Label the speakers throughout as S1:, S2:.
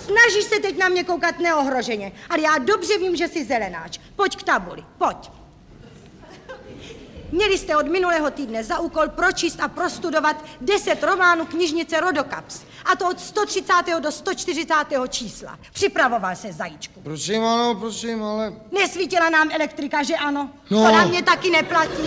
S1: Snažíš se teď na mě koukat neohroženě, ale já dobře vím, že jsi zelenáč. Pojď k tabuli, pojď. Měli jste od minulého týdne za úkol pročíst a prostudovat 10 románů knižnice Rodokaps. A to od 130. do 140. čísla. Připravoval se, zajíčku.
S2: Prosím, ano, prosím, ale...
S1: Nesvítila nám elektrika, že ano?
S2: No.
S1: To na mě taky neplatí.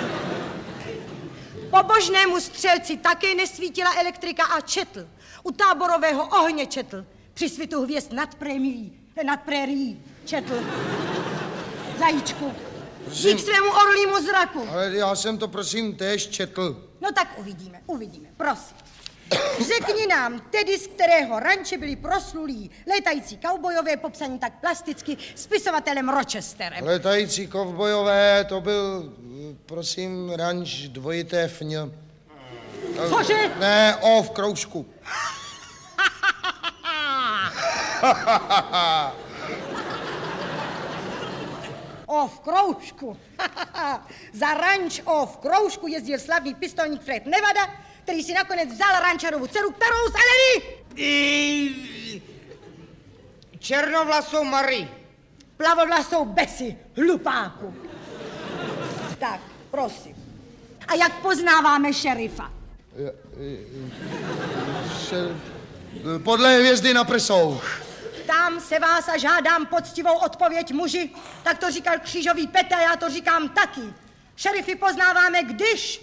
S1: Pobožnému střelci také nesvítila elektrika a četl. U táborového ohně četl. Při svitu hvězd nad prérií četl. Zajíčku. Dík svému orlímu zraku.
S2: Ale já jsem to, prosím, též četl.
S1: No tak uvidíme, prosím. Řekni nám tedy, z kterého ranče byli proslulí létající kaubojové, popsaní tak plasticky spisovatelem Rochesterem.
S2: Létající kovbojové, to byl, prosím, ranč dvojité fň.
S1: Cože?
S2: Ne, O v kroužku.
S1: O v kroužku. Za ranč O v kroužku jezdil slavný pistolník Fred Nevada, který si nakonec vzal rančarovu dceru, kterou zelený.
S3: Černovlasou Marie.
S1: Plavovlasou Bessie, hlupáku. Tak, prosím. A jak poznáváme šerifa?
S2: Podle hvězdy na prsou.
S1: Ptám se vás a žádám poctivou odpověď, muži. Tak to říkal křížový Petr, já to říkám taky. Šerify poznáváme, když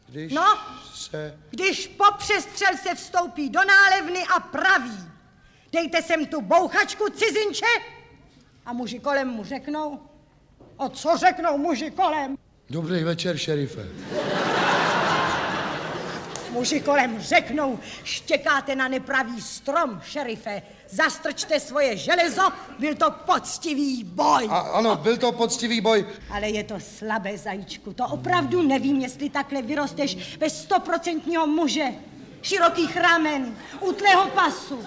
S1: po přestřelce vstoupí do nálevny a praví: dejte sem tu bouchačku, cizinče. A muži kolem mu řeknou: o co řeknou muži kolem?
S2: Dobrý večer, šerife.
S1: Muži kolem řeknou: štěkáte na nepravý strom, šerife. Zastrčte svoje železo, byl to poctivý boj.
S2: Ano, byl to poctivý boj.
S1: Ale je to slabé, zajíčku. To opravdu nevím, jestli takhle vyrosteš ve 100% muže. Širokých ramen, útlého pasu.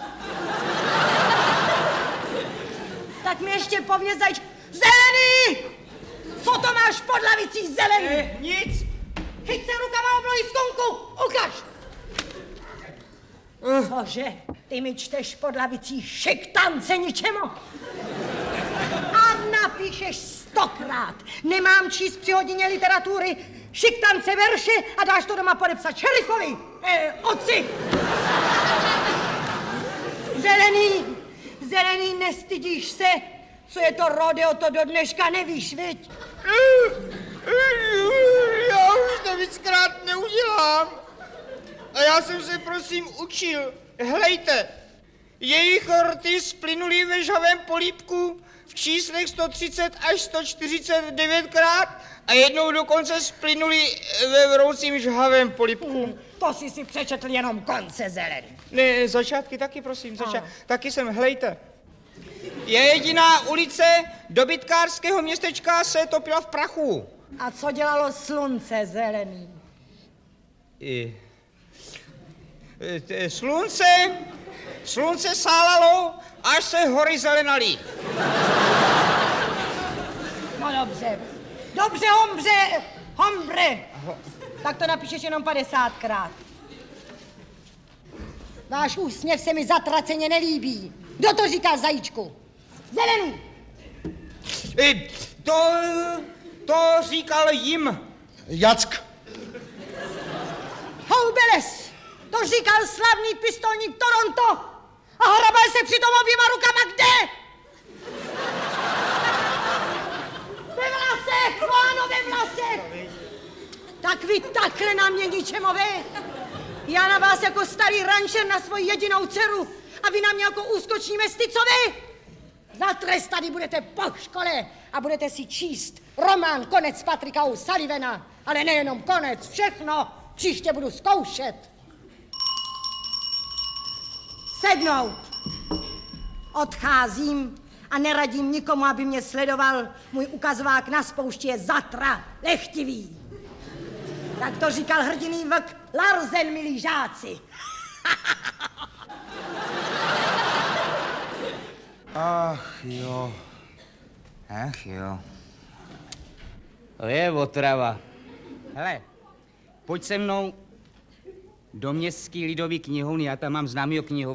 S1: Tak mi ještě pověz, zajíčku. Zelený! Co to máš pod lavicí, zelený?
S3: Nic.
S1: Chyť se rukama oblohy skunku, ukaž! Cože? Ty mi čteš pod lavicí šiktance ničemu? A napíšeš 100krát. Nemám číst při hodině literatury šiktance verše a dáš to doma podepsat šerifovi. Otci! Zelený, nestydíš se? Co je to rodeo, to do dneška nevíš, viď?
S3: Já už to víckrát neudělám. A já jsem se, prosím, učil. Hlejte, jejich rty splynuly ve žhavém polípku v číslech 130 až 149krát a jednou dokonce splynuly ve vroucím žhavém polípku.
S1: To jsi si přečetl jenom konce, zelený.
S3: Ne, začátky taky, prosím, taky jsem, hlejte. Je jediná ulice dobytkářského městečka se topila v prachu.
S1: A co dělalo slunce, zelený?
S3: Slunce sálalo, až se hory zelenaly.
S1: No dobře, hombre. Tak to napíšeš jenom 50krát. Váš úsměv se mi zatraceně nelíbí. Kdo to říká, zajíčku? Zelený!
S3: To říkal jim.
S2: Jack.
S1: Houbeles! To říkal slavný pistolník Toronto! A hrabal se přitom oběma rukama kde? Ve vlasech! No ano, ve vlasech! Tak vy takhle na mě ničemové? Já na vás jako starý rančer na svoji jedinou dceru a vy na mě jako úskoční mesticové? Zatrestaný budete po škole a budete si číst román Konec Patricka O'Sullivana. Ale nejenom konec, všechno. Příště budu zkoušet. Sednout. Odcházím a neradím nikomu, aby mě sledoval. Můj ukazovák na spoušti je zatra lechtivý. Tak to říkal hrdinný vlk Larsen, milí žáci.
S4: Ach jo. To je otrava. Hele, pojď se mnou do městský lidový knihovny, já tam mám známýho knihovníka.